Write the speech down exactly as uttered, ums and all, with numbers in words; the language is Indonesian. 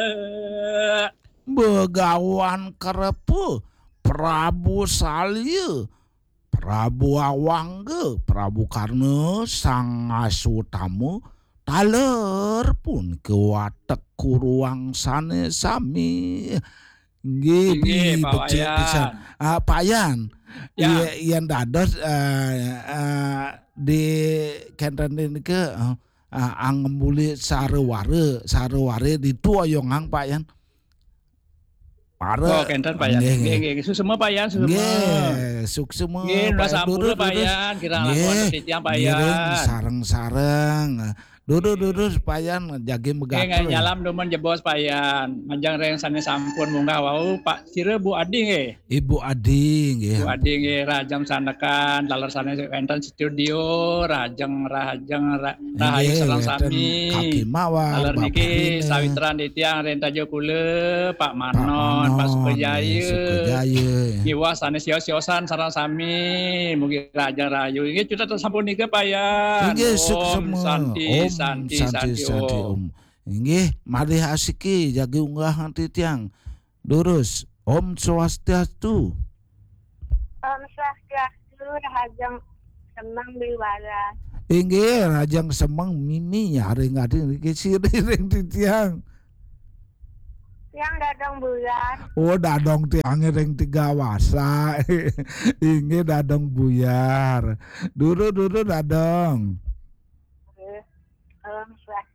Begawan karepu Prabu Salya, Prabu Awangga, Prabu Karna sang asutama taler pun ke watek kuruang sane sami. Nggih bi Inggih, Pak becik pisan. Wayan. Ah, Pak Yan. Ya. Iya yang dados eh, eh, di kenten nike uh, uh, angembuli sareware, sareware dituayongang Pak Yan. Pare. Oh, kenten Pak Yan. Nggih, Nggih, nggih. nggih. Susema Pak Yan, susema. Nggih, suksema Nggih, Pak udah Yan. sampura Pak Durus, Yan, kira lakuan nggih. titiang Pak Ngiring Yan. sareng-sareng. Durus-durus Pak Yan jagi Nggih, megatul. nyalam demen jebos Pak Yan. Manjang reng sane sampun munggah wau Pak Cire Bu Adi nggih. Ibu Adi nggih. Bu Adi nggih rajang sanekan daler sane enten studio rajang rajang ra, rahayu sareng sami. Kaki mawar. Daler niki sawitran titiang rentajo kula Pak Manon, Pak Sukajaya. Sukajaya. Nggih wah sane sios-siosan sareng sami mugi rajang rahayu. Nggih cuta sampun niki Pak Yan. Nggih Om suksema. Santi Om Santi Santi Santi Om. Nggih mari asiki jagi unggahan titiang. Durus Om Swastiastu. Om Swastiastu Rahajang Semang Biwara. Inggih rajang semang mimi nyari ngadi niki siriring titiang. Yang dadong buyar. Oh dadong tiang ring tiga wasa. Inggih dadong buyar. Duru duru dadong. Om Swastiastu